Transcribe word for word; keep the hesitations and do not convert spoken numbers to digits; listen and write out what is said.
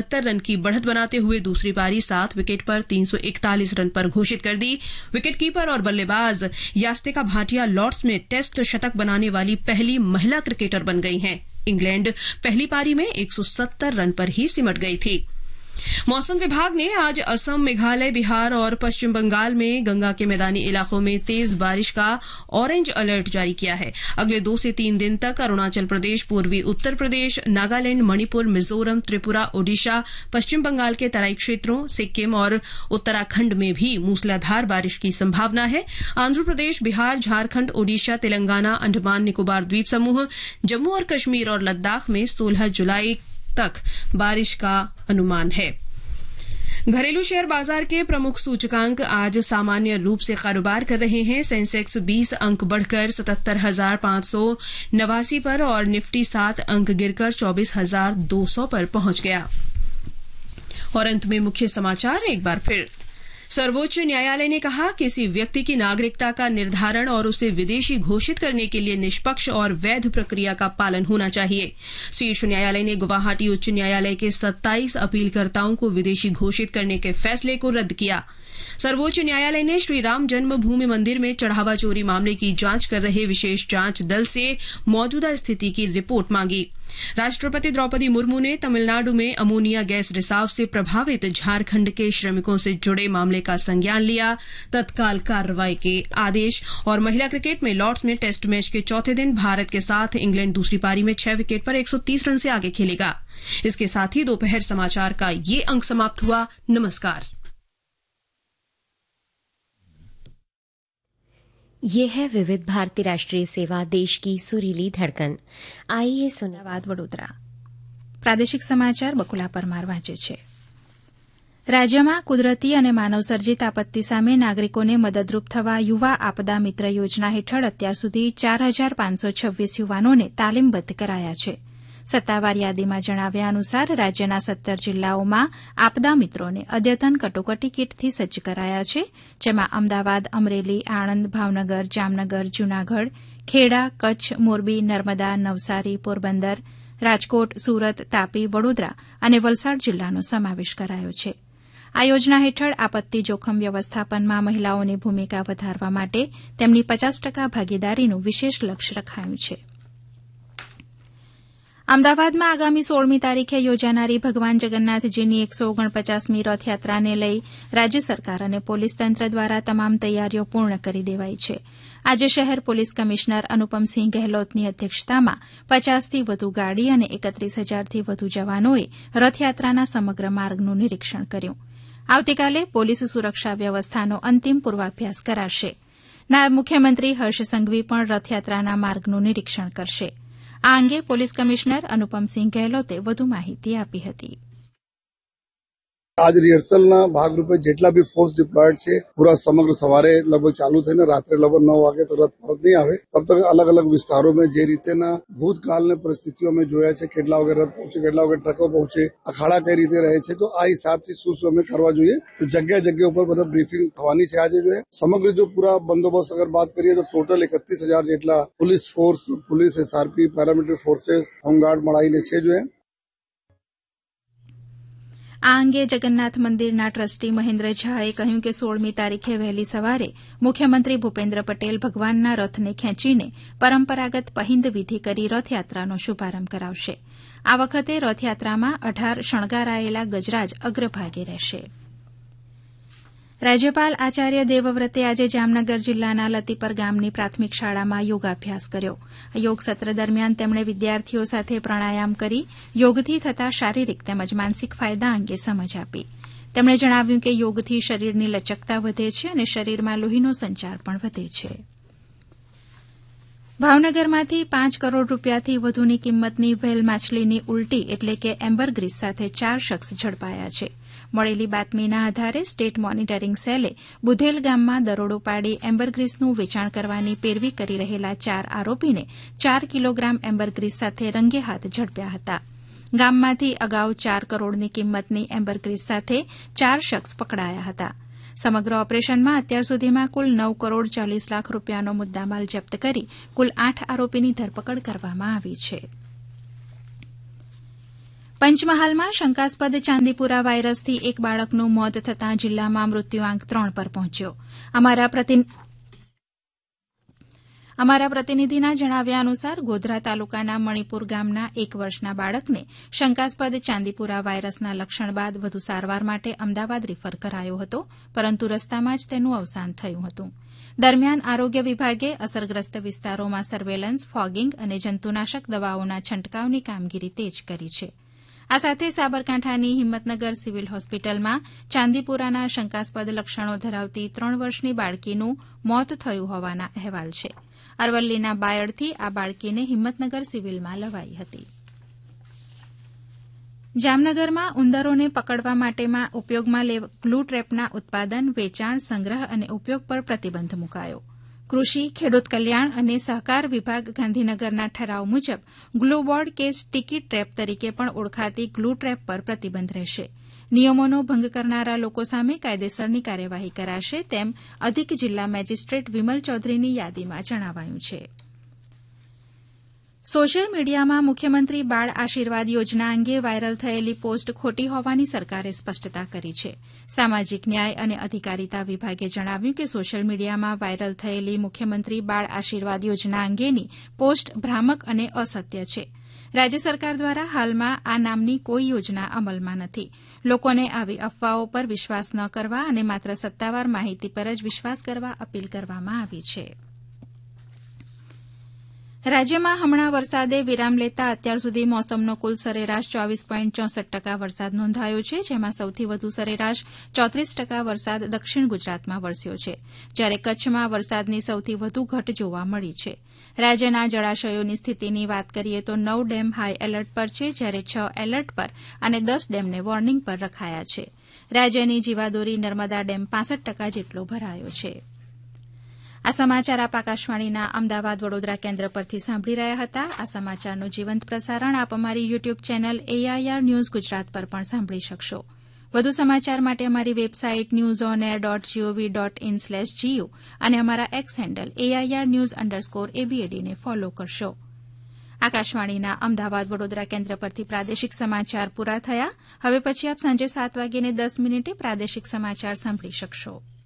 उनहत्तर रन की बढ़त बनाते हुए दूसरी पारी सात विकेट पर तीन सौ इकतालीस रन पर घोषित कर दी। विकेटकीपर और बल्लेबाज यास्तिका भाटिया लॉर्ड्स में टेस्ट शतक बनाने वाली पहली महिला क्रिकेटर बन गई हैं। इंग्लैंड पहली पारी में एक सौ सत्तर रन पर ही सिमट गई थी। मौसम विभाग ने आज असम, मेघालय, बिहार और पश्चिम बंगाल में गंगा के मैदानी इलाकों में तेज बारिश का ऑरेंज अलर्ट जारी किया है। अगले दो से तीन दिन तक अरुणाचल प्रदेश, पूर्वी उत्तर प्रदेश, नागालैंड, मणिपुर, मिजोरम, त्रिपुरा, ओडिशा, पश्चिम बंगाल के तराई क्षेत्रों, सिक्किम और उत्तराखंड में भी मूसलाधार बारिश की संभावना है। आंध्र प्रदेश, बिहार, झारखंड, ओडिशा, तेलंगाना, अंडमान निकोबार द्वीप समूह, जम्मू और कश्मीर और लद्दाख में सोलह जुलाई तक बारिश का अनुमान है। घरेलू शेयर बाजार के प्रमुख सूचकांक आज सामान्य रूप से कारोबार कर रहे हैं। सेंसेक्स बीस अंक बढ़कर सतहत्तर हजार पांच सौ नवासी पर और निफ्टी सात अंक गिरकर चौबीस हजार दो सौ पर पहुंच गया। और अंत में मुख्य समाचार एक बार फिर। सर्वोच्च न्यायालय ने कहा किसी व्यक्ति की नागरिकता का निर्धारण और उसे विदेशी घोषित करने के लिए निष्पक्ष और वैध प्रक्रिया का पालन होना चाहिए। शीर्ष न्यायालय ने गुवाहाटी उच्च न्यायालय के सत्ताईस अपीलकर्ताओं को विदेशी घोषित करने के फैसले को रद्द किया। सर्वोच्च न्यायालय ने श्री राम जन्मभूमि मंदिर में चढ़ावा चोरी मामले की जांच कर रहे विशेष जांच दल से मौजूदा स्थिति की रिपोर्ट मांगी। राष्ट्रपति द्रौपदी मुर्मू ने तमिलनाडु में अमोनिया गैस रिसाव से प्रभावित झारखंड के श्रमिकों से जुड़े मामले का संज्ञान लिया, तत्काल कार्रवाई के आदेश। और महिला क्रिकेट में लॉर्ड्स में टेस्ट मैच के चौथे दिन भारत के साथ इंग्लैंड दूसरी पारी में छह विकेट पर एक सौ तीस रन से आगे खेलेगा। इसके साथ ही दोपहर समाचार का ये अंक समाप्त हुआ। नमस्कार। ये है विविध भारती राष्ट्रीय सेवा, देश की सुरीली धड़कन। आइए सुने અમદાવાદ વડોદરા પ્રાદેશિક સમાચાર બકુલા પરમાર વાંચે છે। રાજ્યમાં કુદરતી અને માનવસર્જિત આપત્તિ સામે નાગરિકોને મદદરૂપ થવા યુવા આપદા મિત્ર યોજના હેઠળ અત્યાર સુધી ચાર હજાર પાંચસો છવ્વીસ યુવાનોને તાલીમબદ્ધ કરાયા છે। સત્તાવાર યાદીમાં જણાવ્યા અનુસાર રાજ્યના સત્તર જિલ્લાઓમાં આપદા મિત્રોને અદ્યતન કટોકટી કીટથી સજ્જ કરાયા છે, જેમાં અમદાવાદ, અમરેલી, આણંદ, ભાવનગર, જામનગર, જૂનાગઢ, ખેડા, કચ્છ, મોરબી, નર્મદા, નવસારી, પોરબંદર, રાજકોટ, સુરત, તાપી, વડોદરા અને વલસાડ જિલ્લાનો સમાવેશ કરાયો છે। આ યોજના હેઠળ આપત્તિ જોખમ વ્યવસ્થાપનમાં મહિલાઓની ભૂમિકા વધારવા માટે તેમની પચાસ ટકા ભાગીદારીનું વિશેષ લક્ષ્ય રખાયું છે। અમદાવાદમાં આગામી સોળમી તારીખે યોજાનારી ભગવાન જગન્નાથજીની એકસો ઓગણપચાસમી રથયાત્રાને લઈ રાજ્ય સરકાર અને પોલીસ તંત્ર દ્વારા તમામ તૈયારીઓ પૂર્ણ કરી દેવાઈ છે। આજે શહેર પોલીસ કમિશનર અનુપમસિંહ ગહેલોતની અધ્યક્ષતામાં પચાસથી વધુ ગાડી અને એકત્રીસ હજારથી વધુ જવાનોએ રથયાત્રાના સમગ્ર માર્ગનું નિરીક્ષણ કર્યું। આવતીકાલે પોલીસ સુરક્ષા વ્યવસ્થાનો અંતિમ પૂર્વાભ્યાસ કરાશે। નાયબ મુખ્યમંત્રી હર્ષ સંઘવી પણ રથયાત્રાના માર્ગનું નિરીક્ષણ કરશે। આ અંગે પોલીસ કમિશનર અનુપમસિંહ ગહેલોતે વધુ માહિતી આપી હતી। आज रिहर्सलના ભાગરૂપે જેટલા બી ફોર્સ ડિપ્લોયડ છે પૂરા સમગ્ર સવારે લગભગ ચાલુ થઈને રાત્રે લગભગ નવ વાગે તો રથ પરત નહીં આવે તબ તક અલગ અલગ વિસ્તારો में જે રીતેના ભૂતકાળની પરિસ્થિતિઓ में જોયા છે કેટલા વાગે રથ પહોંચે કેટલા વાગે ટ્રકો પહોંચે અખાડા કઈ રીતે રહે છે તો આ હિસાબથી શું શું અમે કરવા જોઈએ તો જગ્યા જગ્યા ઉપર બધા બ્રીફિંગ થવાની છે। આજે જો સમગ્ર જો પૂરા બંદોબસ્ત અગર बात કરીએ તો ટોટલ એકત્રીસ હજાર જેટલા police force, police, SRP, paramilitary ફોર્सेस, home guard મળાઈને છે જો આ અંગે જગન્નાથ મંદિરના ટ્રસ્ટી મહેન્દ્ર ઝાએ કહ્યું કે સોળમી તારીખે વહેલી સવારે મુખ્યમંત્રી ભૂપેન્દ્ર પટેલ ભગવાનના રથને ખેંચીને પરંપરાગત પહિંદ વિધિ કરી રથયાત્રાનો શુભારંભ કરાવશે। આ વખતે રથયાત્રામાં અઢાર શણગારાયેલા ગજરાજ અગ્રભાગે રહેશે। રાજ્યપાલ આચાર્ય દેવવ્રતે આજે જામનગર જિલ્લાના લતીપર ગામની પ્રાથમિક શાળામાં યોગાભ્યાસ કર્યો। યોગ સત્ર દરમિયાન તેમણે વિદ્યાર્થીઓ સાથે પ્રાણાયામ કરી યોગથી થતા શારીરિક તેમજ માનસિક ફાયદા અંગે સમજ આપી। તેમણે જણાવ્યું કે યોગથી શરીરની લચકતા વધે છે અને શરીરમાં લોહીનો સંચાર પણ વધે છે। ભાવનગરમાંથી પાંચ કરોડ રૂપિયાથી વધુની કિંમતની વ્હેલ માછલીની ઉલટી એટલે કે એમ્બરગ્રીસ સાથે ચાર શખ્સ ઝડપાયા છે। મળેલી બાતમીના આધારે સ્ટેટ મોનિટરિંગ સેલે બુધેલ ગામમાં દરોડો પાડી એમ્બરગ્રીસનું વેચાણ કરવાની પેરવી કરી રહેલા ચાર આરોપીને ચાર કિલોગ્રામ એમ્બરગ્રીસ સાથે રંગે હાથ ઝડપ્યા હતા। ગામમાંથી અગાઉ ચાર કરોડની કિંમતની એમ્બરગ્રીસ સાથે ચાર શખ્સ પકડાયા હતા। સમગ્ર ઓપરેશનમાં અત્યાર સુધીમાં કુલ નવ કરોડ ચાલીસ લાખ રૂપિયાનો મુદ્દામાલ જપ્ત કરી કુલ આઠ આરોપીની ધરપકડ કરવામાં આવી છે। પંચમહાલમાં શંકાસ્પદ ચાંદીપુરા વાયરસથી એક બાળકનું મોત થતાં જિલ્લામાં મૃત્યુઆંક ત્રણ પર પહોંચ્યો. અમારા પ્રતિનિધિ અમારા પ્રતિનિધિના જણાવ્યા અનુસાર ગોધરા તાલુકાના મણિપુર ગામના એક વર્ષના બાળકને શંકાસ્પદ ચાંદીપુરા વાયરસના લક્ષણ બાદ વધુ સારવાર માટે અમદાવાદ રિફર કરાયો હતો, પરંતુ રસ્તામાં જ તેનું અવસાન થયું હતું. દરમિયાન આરોગ્ય વિભાગે અસરગ્રસ્ત વિસ્તારોમાં સર્વેલન્સ, ફોગિંગ અને જંતુનાશક દવાઓના છંટકાવની કામગીરી તેજ કરી છે. આ સાથે સાબરકાંઠાની હિંમતનગર સિવિલ હોસ્પિટલમાં ચાંદીપુરાના શંકાસ્પદ લક્ષણો ધરાવતી ત્રણ વર્ષની બાળકીનું મોત થયું હોવાના અહેવાલ છે. અરવલ્લીના બાયડથી આ બાળકીને હિંમતનગર સિવિલમાં લવાઈ હતી. જામનગરમાં ઉંદરોને પકડવા માટેમાં ઉપયોગમાં લેવ ગ્લુ ટ્રેપના ઉત્પાદન, વેચાણ, સંગ્રહ અને ઉપયોગ પર પ્રતિબંધ મુકાયો. કૃષિ, ખેડૂત કલ્યાણ અને સહકાર વિભાગ ગાંધીનગરના ઠરાવ મુજબ ગ્લુ બોર્ડ કે સ્ટીકી ટ્રેપ તરીકે પણ ઓળખાતી ગ્લુ ટ્રેપ પર પ્રતિબંધ રહેશે. નિયમોનો ભંગ કરનારા લોકો સામે કાયદેસરની કાર્યવાહી કરાશે, તેમ અધિક જિલ્લા મેજિસ્ટ્રેટ વિમલ ચૌધરીની યાદીમાં જણાવાયું છે. સોશિયલ મીડિયામાં મુખ્યમંત્રી બાળ આશીર્વાદ યોજના અંગે વાયરલ થયેલી પોસ્ટ ખોટી હોવાની સરકારે સ્પષ્ટતા કરી છે. સામાજિક ન્યાય અને અધિકારીતા વિભાગે જણાવ્યું કે સોશિયલ મીડિયામાં વાયરલ થયેલી મુખ્યમંત્રી બાળ આશીર્વાદ યોજના અંગેની પોસ્ટ ભ્રામક અને અસત્ય છે. રાજ્ય સરકાર દ્વારા હાલમાં આ નામની કોઈ યોજના અમલમાં નથી. લોકોને આવી અફવાઓ પર વિશ્વાસ ન કરવા અને માત્ર સત્તાવાર માહિતી પર જ વિશ્વાસ કરવા અપીલ કરવામાં આવી છે. રાજ્યમાં હમણાં વરસાદે વિરામ લેતા અત્યાર સુધી મોસમનો કુલ સરેરાશ ચોવીસ પોઈન્ટ ચોસઠ ટકા વરસાદ નોંધાયો છે, જેમાં સૌથી વધુ સરેરાશ ચોત્રીસ ટકા વરસાદ દક્ષિણ ગુજરાતમાં વરસ્યો છે, જ્યારે કચ્છમાં વરસાદની સૌથી વધુ ઘટ જોવા મળી છે. રાજ્યના જળાશયોની સ્થિતિની વાત કરીએ તો નવ ડેમ હાઈ એલર્ટ પર છે, જ્યારે છ એલર્ટ પર અને દસ ડેમને વોર્નિંગ પર રખાયા છે. રાજ્યની જીવાદોરી નર્મદા ડેમ પાસઠ ટકા જેટલો ભરાયો છે. આ સમાચાર આપ આકાશવાણીના અમદાવાદ વડોદરા કેન્દ્ર પરથી સાંભળી રહ્યા હતા. આ સમાચારનું જીવંત પ્રસારણ આપ અમારી YouTube channel AIR news Gujarat પર પણ સાંભળી શકશો. વધુ સમાચાર માટે અમારી website news on air dot GOV dot in slash GU અને અમારા x handle AIR news underscore એબીએડીને follow કરશો. આકાશવાણીના અમદાવાદ વડોદરા કેન્દ્ર પરથી પ્રાદેશિક સમાચાર પૂરા થયા. હવે પછી આપ સાંજે સાત વાગીને દસ મિનિટે પ્રાદેશિક સમાચાર સાંભળી શકશો.